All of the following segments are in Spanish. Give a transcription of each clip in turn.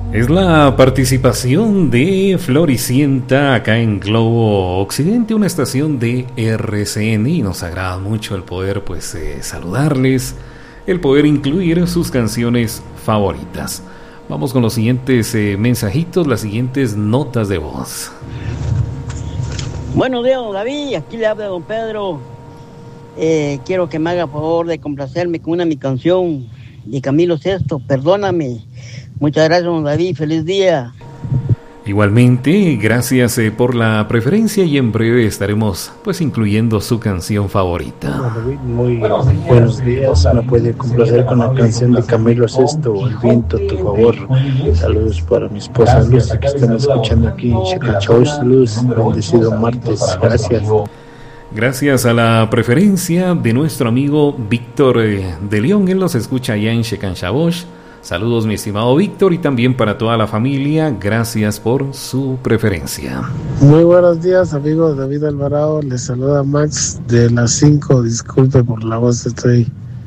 Es la participación de Floricienta acá en Globo Occidente, una estación de RCN, y nos agrada mucho el poder saludarles, el poder incluir sus canciones favoritas. Vamos con los siguientes mensajitos, las siguientes notas de voz. Buenos días, don David, aquí le habla don Pedro. Quiero que me haga favor de complacerme con mi canción de Camilo Sesto, Perdóname. Muchas gracias, don David, feliz día. Igualmente, gracias por la preferencia, y en breve estaremos incluyendo su canción favorita. Hola, David, muy buenos días. Me puede complacer con la canción de Camilo Sesto, El viento a tu favor. Saludos para mi esposa Luz, que están escuchando aquí en Chacachos. Luz, bendecido martes, gracias. Gracias a la preferencia de nuestro amigo Víctor de León, él nos escucha allá en Shekanchabosh. Saludos, mi estimado Víctor, y también para toda la familia, gracias por su preferencia. Muy buenos días, amigos. David Alvarado, les saluda Max de las 5. Disculpe por la voz, estoy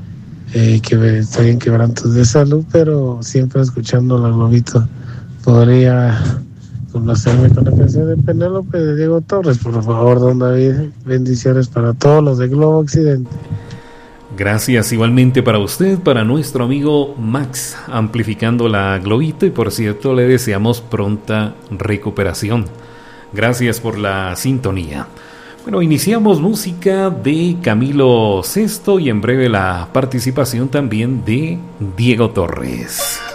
en quebrantos de salud, pero siempre escuchando la Globito. Podría complacerme con la canción de Penélope de Diego Torres, por favor, don David. Bendiciones para todos los de Globo Occidente. Gracias igualmente para usted, para nuestro amigo Max, amplificando la Globito, y por cierto le deseamos pronta recuperación. Gracias por la sintonía. Bueno, iniciamos música de Camilo Sesto y en breve la participación también de Diego Torres.